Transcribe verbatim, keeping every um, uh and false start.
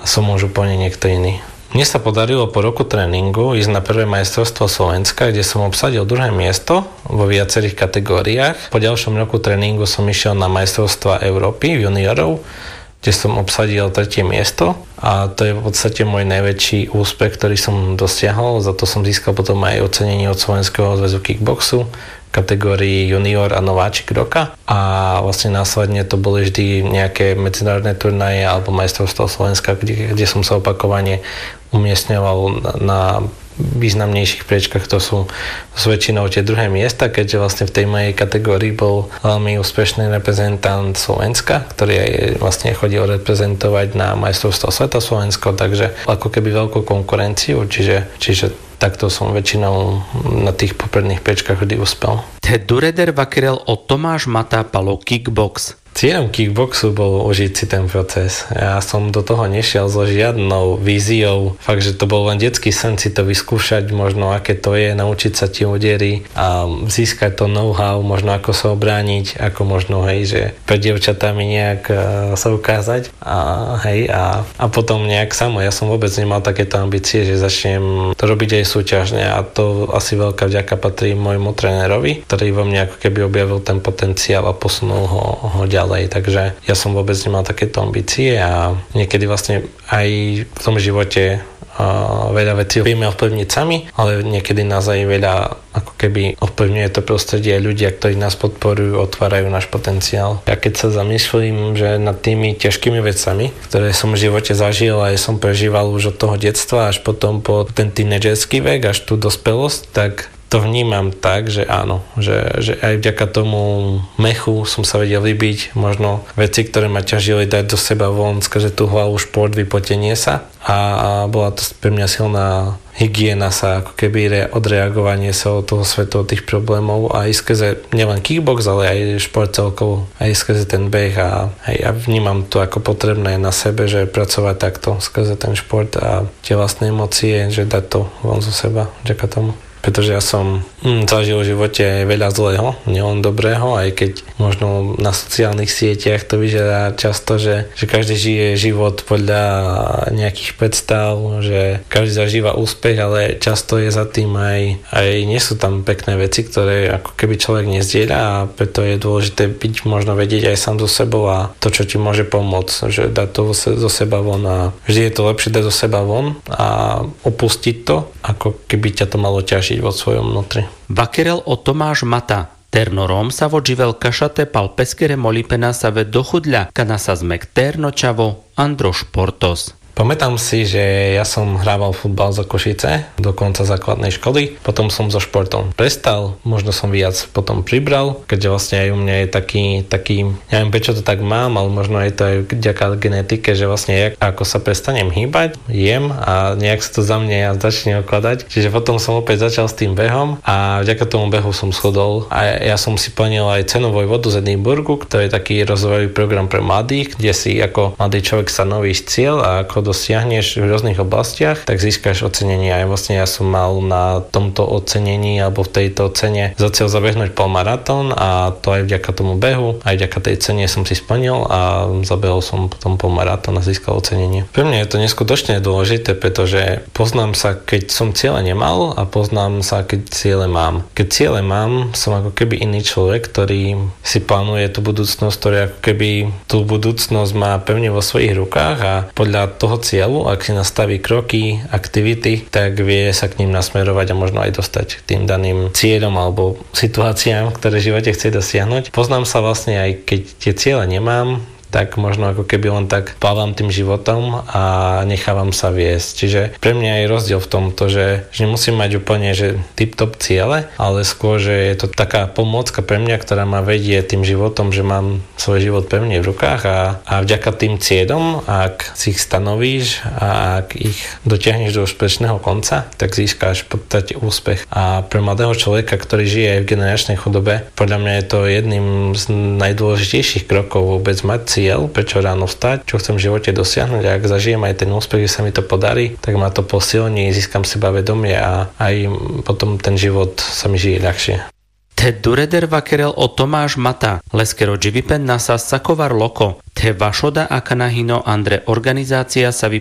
som už úplne niekto iný. Mne sa podarilo po roku tréningu ísť na prvé majstrovstvo Slovenska, kde som obsadil druhé miesto vo viacerých kategóriách. Po ďalšom roku tréningu som išiel na majstrovstva Európy juniorov, kde som obsadil tretie miesto a to je v podstate môj najväčší úspech, ktorý som dosiahol. Za to som získal potom aj ocenenie od Slovenského zväzu kickboxu v kategórii junior a nováčik roka a vlastne následne to boli vždy nejaké medzinárodné turnaje alebo majstrovstvo Slovenska, kde, kde som sa opakovane umiestňoval na, na významnejších priečkách, to sú s väčšinou tie druhé miesta, keďže vlastne v tej mojej kategórii bol veľmi úspešný reprezentant Slovenska, ktorý aj vlastne chodil reprezentovať na majstrovstvo sveta Slovensko, takže ako keby veľkú konkurenciu, čiže, čiže takto som väčšinou na tých popredných priečkách vždy uspel. Te dureder vakerel o Tomáš Mata palo kickbox. Cieľom kickboxu bol užiť si ten proces. Ja som do toho nešiel so žiadnou víziou. Fakt, že to bol len detský sen si to vyskúšať, možno aké to je, naučiť sa tie údery a získať to know-how, možno ako sa obrániť, ako možno, hej, že pre dievčatami nejak uh, sa ukázať a hej, a, a potom nejak samo. Ja som vôbec nemal takéto ambície, že začnem to robiť aj súťažne a to asi veľká vďaka patrí môjmu trénerovi, ktorý vo mne ako keby objavil ten potenciál a posunul ho, ho ďalej. Takže ja som vôbec nemal takéto ambície a niekedy vlastne aj v tom živote uh, veľa vecí vieme ovplyvniť sami, ale niekedy nás aj veľa ako keby ovplyvňuje to prostredie aj ľudia, ktorí nás podporujú, otvárajú náš potenciál. Ja keď sa zamyslím, že nad tými ťažkými vecami, ktoré som v živote zažil a som prežíval už od toho detstva až potom po ten tínedžerský vek, až tú dospelosť, tak to vnímam tak, že áno, že, že aj vďaka tomu mechu som sa vedel vybiť, možno veci, ktoré ma ťažili, dať do seba von, skrze tú hlavu šport, vypotenie sa a, a bola to pre mňa silná hygiena sa, ako keby odreagovanie sa od toho svetu, od tých problémov a aj skrze nielen kickbox, ale aj šport celkovo, aj skrze ten beh a aj ja vnímam to ako potrebné na sebe, že pracovať takto skrze ten šport a tie vlastné emócie, že dať to von zo seba, vďaka tomu. Pretože ja som hm, zažil v živote veľa zlého, nielen dobrého, aj keď možno na sociálnych sieťach to vyzerá často, že, že každý žije život podľa nejakých predstav, že každý zažíva úspech, ale často je za tým aj, aj nie sú tam pekné veci, ktoré ako keby človek nezdieľa a preto je dôležité byť, možno vedieť aj sám so sebou a to, čo ti môže pomôcť, že dať to zo seba von a vždy je to lepšie dať zo seba von a opustiť to, ako keby ťa to malo ťažiť vo svojom vnútri. Vakerel o Tomáš Mata. Ternorom sa vodživel kašate pal peskere molipena sa ve dochudľa, kana sa zmek terno čavo Andro Športos. Pamätám si, že ja som hrával futbal za Košice do konca základnej školy, potom som so športom prestal, možno som viac potom pribral, keďže vlastne aj u mňa je taký, taký neviem prečo to tak mám, ale možno je to aj vďaka genetike, že vlastne jak, ako sa prestanem hýbať, jem a nejak sa to za mňa začne okladať, čiže potom som opäť začal s tým behom a vďaka tomu behu som schodol a ja som si plnil aj cenu Vojvodu z Edinburgu, ktorý je taký rozvojový program pre mladých, kde si ako mladý človek stanovíš cieľ a ako dosiahneš v rôznych oblastiach, tak získaš ocenenie. Aj vlastne ja som mal na tomto ocenení alebo v tejto cene za cieľ zabehnúť polmaratón a to aj vďaka tomu behu, aj vďaka tej cene som si splnil a zabehol som potom polmaratón a získal ocenenie. Pre mňa je to neskutočne dôležité, pretože poznám sa, keď som ciele nemal a poznám sa, keď ciele mám. Keď ciele mám, som ako keby iný človek, ktorý si plánuje tú budúcnosť, ktorý ako keby tú budúcnosť má pevne vo svojich rukách a podľa toho cieľu, ak si nastaví kroky, aktivity, tak vie sa k ním nasmerovať a možno aj dostať k tým daným cieľom alebo situáciám, ktoré v živote chce dosiahnuť. Poznám sa vlastne aj keď tie ciele nemám, tak možno ako keby len tak plávam tým životom a nechávam sa viesť. Čiže pre mňa je rozdiel v tomto, že, že nemusím mať úplne že tip-top ciele, ale skôr, že je to taká pomôcka pre mňa, ktorá ma vedie tým životom, že mám svoj život pevne v rukách a, a vďaka tým cieľom, ak si ich stanovíš a ak ich dotiahneš do úspešného konca, tak získáš v podstate úspech. A pre mladého človeka, ktorý žije aj v generačnej chudobe, podľa mňa je to jedným z najdôležitejších krokov vôbec mať cieľ, prečo ráno vstať, čo chcem v živote dosiahnuť a ak zažijem aj ten úspech, že sa mi to podarí, tak ma to posilní, získam sebavedomie a aj potom ten život sa mi žije ľahšie. Te dureder vakerel o Tomáš Mata, leskero dživipen nasa sakovar loko, te vašoda akanahino andre organizácia sa